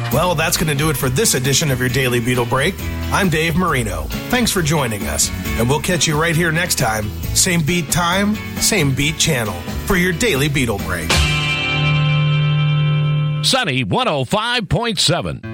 Well, that's going to do it for this edition of your Daily Beetle Break. I'm Dave Marino. Thanks for joining us, and we'll catch you right here next time. Same beat time, same beat channel for your Daily Beetle Break. Sunny 105.7.